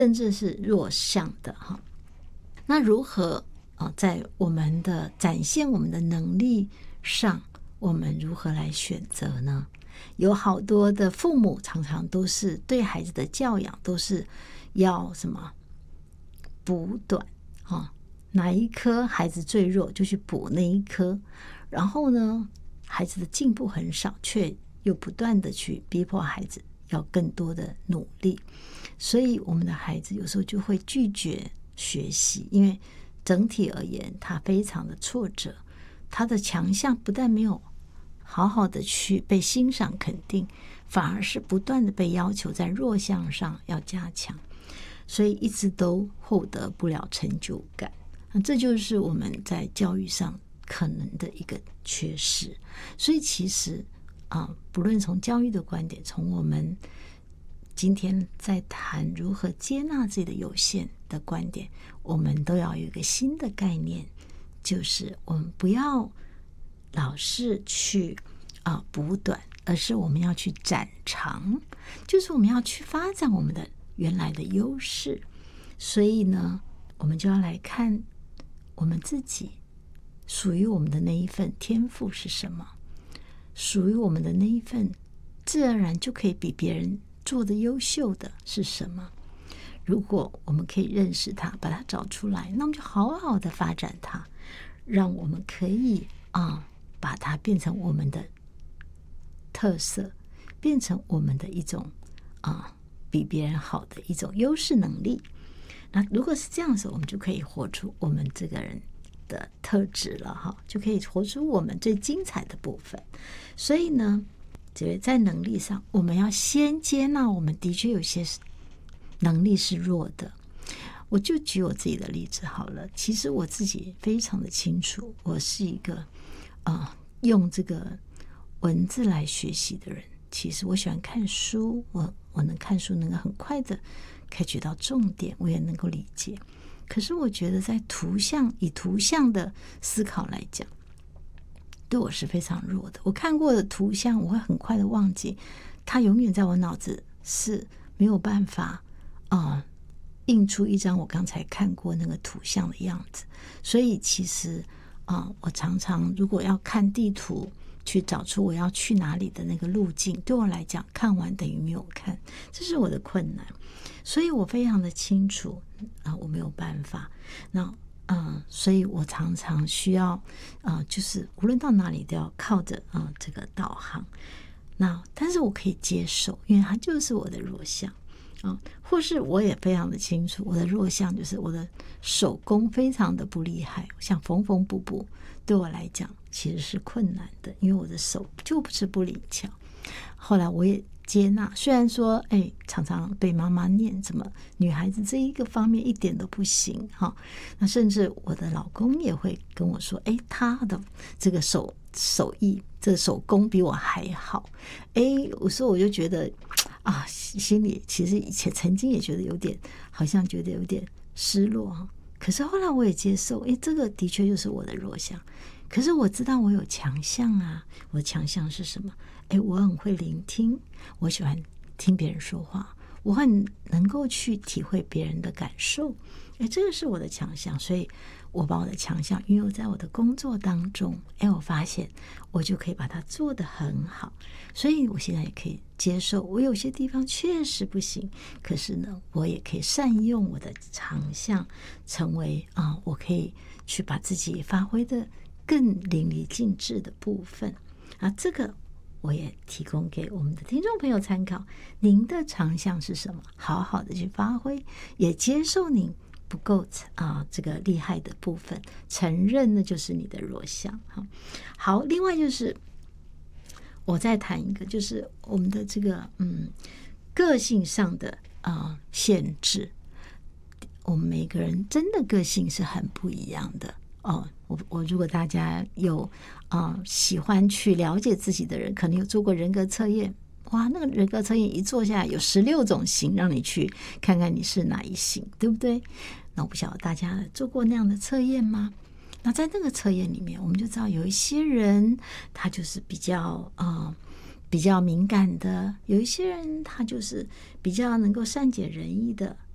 甚至是弱项的哈。那如何在我们的展现我们的能力上，我们如何来选择呢？有好多的父母常常都是对孩子的教养都是要什么补短哪一科孩子最弱就去补那一科，然后呢孩子的进步很少，却又不断的去逼迫孩子要更多的努力，所以我们的孩子有时候就会拒绝学习，因为整体而言他非常的挫折，他的强项不但没有好好的去被欣赏肯定，反而是不断的被要求在弱项上要加强，所以一直都获得不了成就感。这就是我们在教育上可能的一个缺失。所以其实不论从教育的观点，从我们今天在谈如何接纳自己的有限的观点，我们都要有一个新的概念，就是我们不要老是去补短，而是我们要去展长，就是我们要去发展我们的原来的优势。所以呢，我们就要来看我们自己属于我们的那一份天赋是什么，属于我们的那一份自然而然就可以比别人做的优秀的是什么。如果我们可以认识它，把它找出来，那我们就好好的发展它，让我们可以把它变成我们的特色，变成我们的一种比别人好的一种优势能力。那如果是这样的时候，我们就可以活出我们这个人的特质了就可以活出我们最精彩的部分。所以呢，在能力上，我们要先接纳我们的确有些能力是弱的。我就举我自己的例子好了，其实我自己非常的清楚，我是一个用这个文字来学习的人。其实我喜欢看书，我能看书，能够很快的可以取到重点，我也能够理解。可是我觉得在以图像的思考来讲，对我是非常弱的。我看过的图像，我会很快的忘记，它永远在我脑子是没有办法印出一张我刚才看过那个图像的样子。所以其实我常常如果要看地图去找出我要去哪里的那个路径，对我来讲看完等于没有看，这是我的困难。所以我非常的清楚我没有办法。那所以我常常需要就是无论到哪里都要靠着这个导航。那但是我可以接受，因为它就是我的弱项或是我也非常的清楚，我的弱项就是我的手工非常的不厉害，像缝缝补补对我来讲其实是困难的，因为我的手就不是不灵巧。后来我也接纳，虽然说常常被妈妈念怎么女孩子这一个方面一点都不行那甚至我的老公也会跟我说他的这个手艺这个手工比我还好。有时候我就觉得心里其实以前曾经也觉得有点好像觉得有点失落可是后来我也接受这个的确就是我的弱项。可是我知道我有强项我的强项是什么？我很会聆听，我喜欢听别人说话，我很能够去体会别人的感受，这个是我的强项。所以我把我的强项运用在我的工作当中，我发现我就可以把它做得很好。所以我现在也可以接受我有些地方确实不行，可是呢我也可以善用我的强项，成为我可以去把自己发挥的更淋漓尽致的部分这个我也提供给我们的听众朋友参考。您的长项是什么？好好的去发挥，也接受您不够这个厉害的部分，承认那就是你的弱项好，另外就是我再谈一个，就是我们的这个个性上的限制。我们每个人真的个性是很不一样的我如果大家有喜欢去了解自己的人，可能有做过人格测验，哇，那个人格测验一做下来有16种型，让你去看看你是哪一型，对不对？那我不晓得大家做过那样的测验吗？那在那个测验里面，我们就知道有一些人他就是比较敏感的，有一些人他就是比较能够善解人意的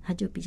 他就比较